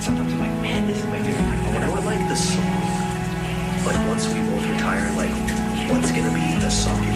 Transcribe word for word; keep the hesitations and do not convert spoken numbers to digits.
sometimes I'm like, man, this is my favorite part. And I would like the song, like once we both retire, like what's gonna be the song